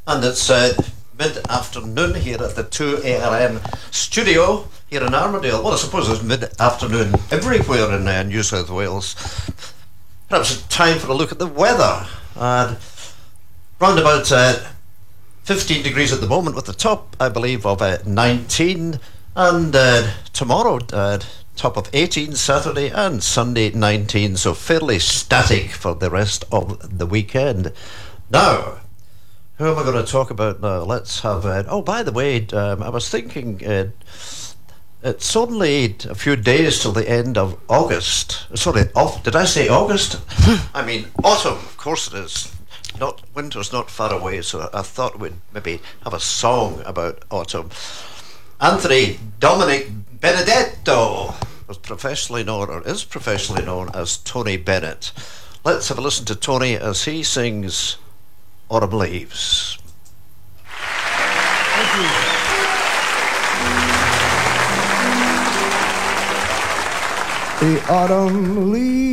And it's mid-afternoon here at the 2ARN studio here in Armadale. Well, I suppose it's mid-afternoon everywhere in New South Wales. Perhaps it's time for a look at the weather. Round about 15 degrees at the moment, with the top, I believe, of 19. And tomorrow, top of 18, Saturday, and Sunday 19. So fairly static for the rest of the weekend. Now, who am I going to talk about now? Let's have... oh, by the way, I was thinking... it's only a few days till the end of August. Sorry, did I say August? I mean autumn, of course it is. Winter's not far away, so I thought we'd maybe have a song about autumn. Anthony Dominic Benedetto is professionally known as Tony Bennett. Let's have a listen to Tony as he sings Autumn Leaves. Thank you. The autumn leaves